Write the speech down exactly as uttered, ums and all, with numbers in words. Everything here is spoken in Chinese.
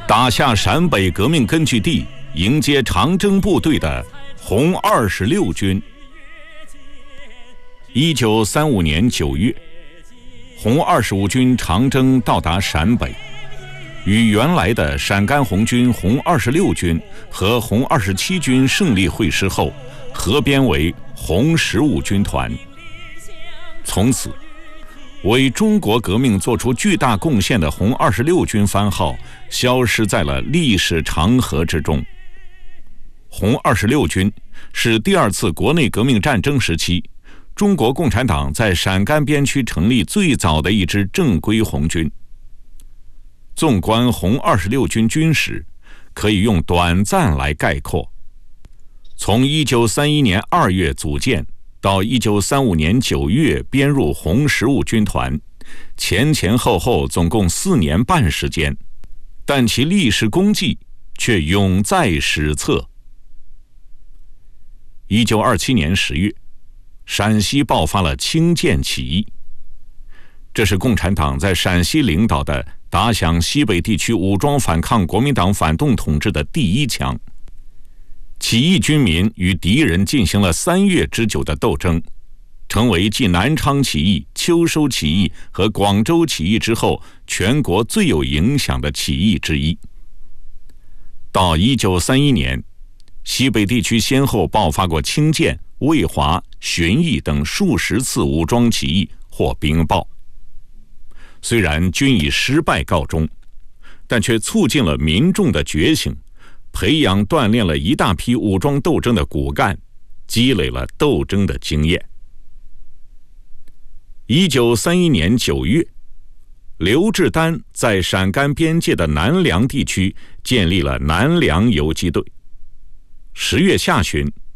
打下陕北革命根据地，迎接长征部队的红二十六军。一九三五年九月，红二十五军长征到达陕北，与原来的陕甘红军红二十六军和红二十七军胜利会师后，合编为红十五军团。从此，为中国革命做出巨大贡献的红二十六军番号消失在了历史长河之中。红二十六军是第二次国内革命战争时期中国共产党在陕甘边区成立最早的一支正规红军。纵观红二十六军军史，可以用短暂来概括。从一九三一年二月组建到一九三五年九月编入红十五军团，前前后后总共四年半时间，但其历史功绩却永在史册。一九二七年十月，陕西爆发了清涧起义，这是共产党在陕西领导的打响西北地区武装反抗国民党反动统治的第一枪。起义军民与敌人进行了三月之久的斗争，成为继南昌起义、秋收起义和广州起义之后全国最有影响的起义之一。到一九三一年，西北地区先后爆发过清涧、渭华、旬邑等数十次武装起义或兵暴，虽然均以失败告终，但却促进了民众的觉醒，培养锻炼了一大批武装斗争的骨干，积累了斗争的经验。一九三一年九月，刘志丹在陕甘边界的南梁地区建立了南梁游击队。十月下旬，